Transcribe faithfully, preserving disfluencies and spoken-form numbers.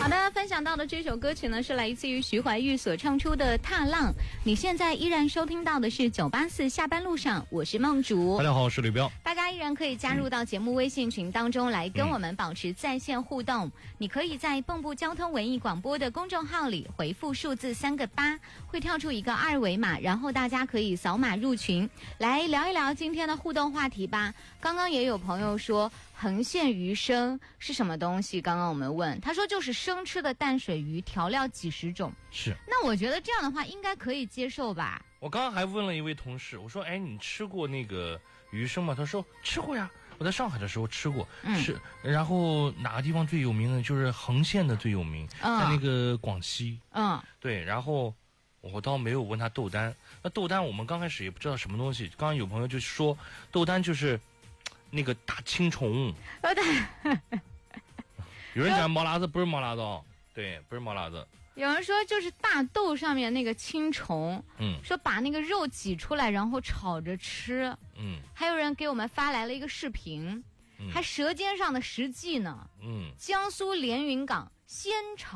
好的，分享到的这首歌曲呢，是来自于徐怀钰所唱出的《踏浪》。你现在依然收听到的是九八四下班路上，我是梦竹。 大家好，我是吕彪。 大家依然可以加入到节目微信群当中来跟我们保持在线互动。嗯、你可以在蚌埠交通文艺广播的公众号里回复数字三个八，会跳出一个二维码，然后大家可以扫码入群，来聊一聊今天的互动话题吧。刚刚也有朋友说横线鱼生是什么东西？刚刚我们问，他说就是生吃的淡水鱼，调料几十种。 是。 那我觉得这样的话应该可以接受吧。 我刚刚还问了一位同事，我说：“哎，你吃过那个鱼生吗？”他说：“吃过呀，我在上海的时候吃过。嗯”是。然后哪个地方最有名呢？就是横线的最有名，嗯、在那个广西。嗯。对，然后我倒没有问他豆丹。那豆丹我们刚开始也不知道什么东西。刚刚有朋友就说豆丹就是那个大青虫。有人讲毛辣子，不是毛辣子哦，对，不是毛辣子。 有人说就是大豆上面那个青虫，嗯，说把那个肉挤出来，然后炒着吃，嗯，还有人给我们发来了一个视频，嗯、还舌尖上的实际呢，嗯，江苏连云港鲜炒。